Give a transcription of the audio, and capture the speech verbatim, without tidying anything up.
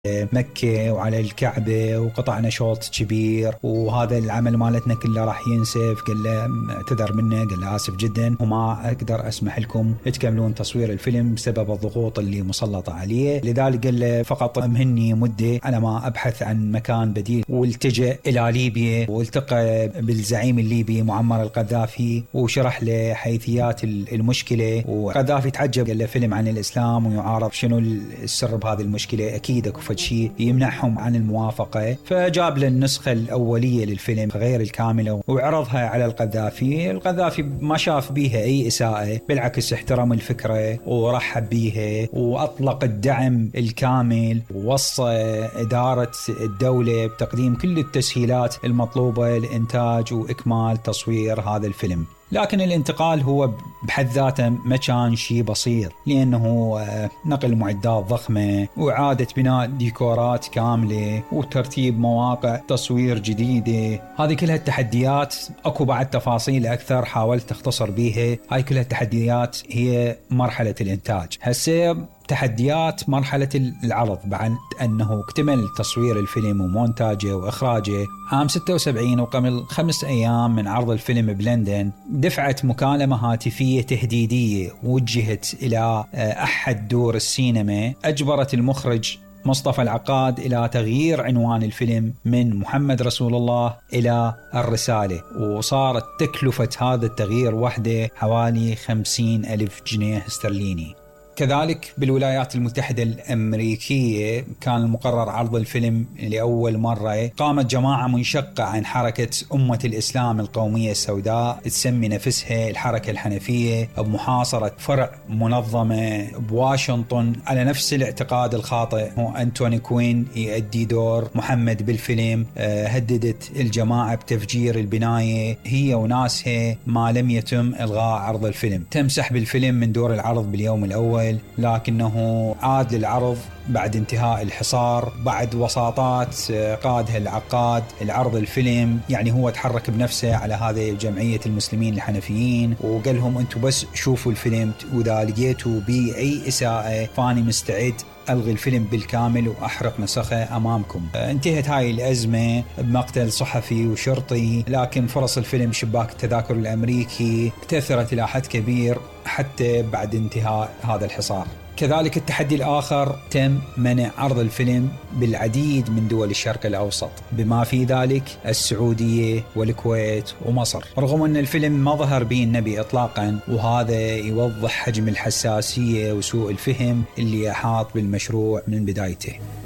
مكة وعلى الكعبة وقطعنا شوط كبير، وهذا العمل مالتنا كله راح ينسف. قال له اعتذر منه، قال له آسف جدا وما أقدر أسمح لكم تكملون تصوير الفيلم بسبب الضغوط اللي مسلطة عليه. لذلك قال له فقط مهني مدة على ما أبحث عن مكان بديل، والتجأ إلى ليبيا والتقى بالزعيم الليبي معمر القذافي وشرح له حيثيات المشكلة. وقذافي تعجب، قال له فيلم عن الإسلام ويعارض، شنو السر بهذه المشكلة؟ أكيد أكو شيء يمنعهم عن الموافقة. فجاب له النسخة الأولية للفيلم غير الكاملة وعرضها على القذافي. القذافي ما شاف بيها أي إساءة، بالعكس احترم الفكرة ورحب بيها وأطلق الدعم الكامل، ووصى إدارة الدولة بتقديم كل التسهيلات المطلوبة لإنتاج وإكمال تصوير هذا الفيلم. لكن الانتقال هو بحد ذاته ما كان شيء بسيط، لأنه نقل معدات ضخمة وإعادة بناء ديكورات كاملة وترتيب مواقع تصوير جديدة. هذه كلها التحديات. أكو بعد تفاصيل أكثر حاولت أختصر بيها. هاي كلها التحديات هي مرحلة الإنتاج. هسه تحديات مرحلة العرض بعد أنه اكتمل تصوير الفيلم ومونتاجه وإخراجه عام ستة وسبعين، وقبل خمس أيام من عرض الفيلم بلندن دفعت مكالمة هاتفية تهديدية وجهت إلى أحد دور السينما أجبرت المخرج مصطفى العقاد إلى تغيير عنوان الفيلم من محمد رسول الله إلى الرسالة، وصارت تكلفة هذا التغيير وحده حوالي خمسين ألف جنيه استرليني. كذلك بالولايات المتحدة الأمريكية كان المقرر عرض الفيلم لأول مرة. قامت جماعة منشقة عن حركة أمة الإسلام القومية السوداء تسمي نفسها الحركة الحنفية بمحاصرة فرع منظمة بواشنطن على نفس الاعتقاد الخاطئ. أنتوني كوين يؤدي دور محمد بالفيلم. هددت الجماعة بتفجير البناية هي وناسها ما لم يتم إلغاء عرض الفيلم. تم سحب الفيلم من دور العرض باليوم الأول، لكنه عاد للعرض بعد انتهاء الحصار بعد وساطات قادها العقاد العرض الفيلم. يعني هو تحرك بنفسه على هذه جمعية المسلمين الحنفيين وقال لهم انتم بس شوفوا الفيلم، وإذا لقيتوا بي أي إساءة فاني مستعد ألغي الفيلم بالكامل وأحرق نسخه أمامكم. انتهت هاي الأزمة بمقتل صحفي وشرطي، لكن فرص الفيلم شباك التذاكر الأمريكي كثرت إلى حد كبير حتى بعد انتهاء هذا الحصار. كذلك التحدي الآخر تم منع عرض الفيلم بالعديد من دول الشرق الأوسط، بما في ذلك السعودية والكويت ومصر، رغم أن الفيلم ما ظهر به النبي إطلاقا. وهذا يوضح حجم الحساسية وسوء الفهم اللي أحاط بالمشروع من بدايته.